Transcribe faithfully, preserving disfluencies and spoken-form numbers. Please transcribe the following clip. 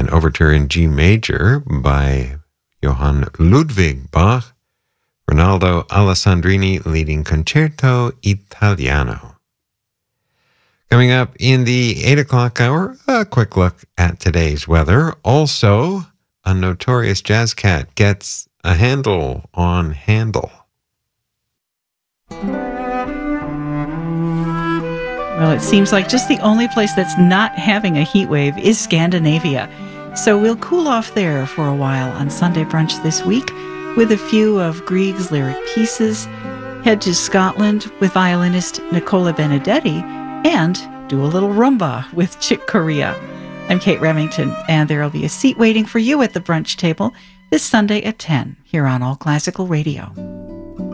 an overture in G major by Johann Ludwig Bach, Ronaldo Alessandrini leading Concerto Italiano. Coming up in the eight o'clock hour, a quick look at today's weather. Also, a notorious jazz cat gets a handle on Handel. Well, it seems like just the only place that's not having a heat wave is Scandinavia. So we'll cool off there for a while on Sunday Brunch this week with a few of Grieg's lyric pieces, head to Scotland with violinist Nicola Benedetti, and do a little rumba with Chick Corea. I'm Kate Remington, and there'll be a seat waiting for you at the brunch table this Sunday at ten here on All Classical Radio.